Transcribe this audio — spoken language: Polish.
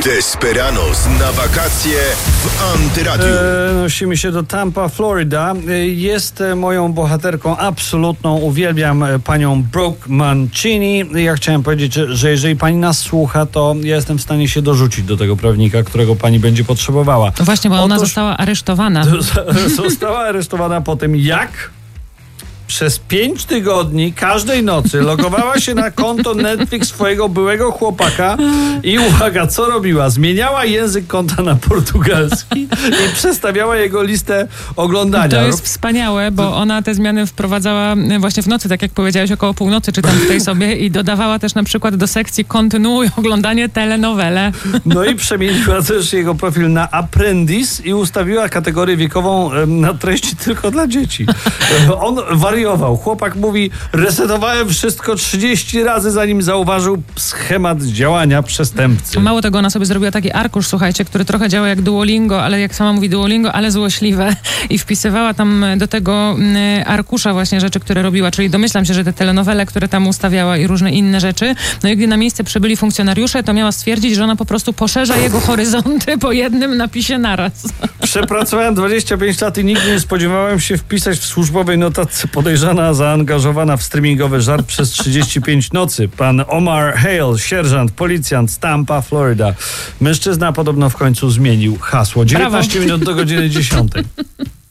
Desperados na wakacje w Antyradiu. Nosimy się do Tampa, Florida. Jest moją bohaterką absolutną. Uwielbiam panią Brooke Mancini. Ja chciałem powiedzieć, że jeżeli pani nas słucha, to ja jestem w stanie się dorzucić do tego prawnika, którego pani będzie potrzebowała. No właśnie, bo ona została aresztowana. Została aresztowana po tym, jak przez 5 tygodni każdej nocy logowała się na konto Netflix swojego byłego chłopaka i uwaga, co robiła? Zmieniała język konta na portugalski i przestawiała jego listę oglądania. To jest wspaniałe, bo ona te zmiany wprowadzała właśnie w nocy, tak jak powiedziałeś, około północy, czy tam tutaj sobie, i dodawała też na przykład do sekcji kontynuuj oglądanie telenowele. No i przemieniła też jego profil na Apprentice i ustawiła kategorię wiekową na treści tylko dla dzieci. On wariował. Chłopak mówi, resetowałem wszystko 30 razy, zanim zauważył schemat działania przestępcy. Mało tego, ona sobie zrobiła taki arkusz, słuchajcie, który trochę działa jak Duolingo, ale jak sama mówi Duolingo, ale złośliwe. I wpisywała tam do tego arkusza właśnie rzeczy, które robiła, czyli domyślam się, że te telenowele, które tam ustawiała i różne inne rzeczy. No i gdy na miejsce przybyli funkcjonariusze, to miała stwierdzić, że ona po prostu poszerza jego horyzonty po jednym napisie naraz. Przepracowałem 25 lat i nigdy nie spodziewałem się wpisać w służbowej notatce podejrzana, zaangażowana w streamingowy żart przez 35 nocy. Pan Omar Hale, sierżant, policjant z Tampa, Florida. Mężczyzna podobno w końcu zmienił hasło. 19 minut do godziny 10.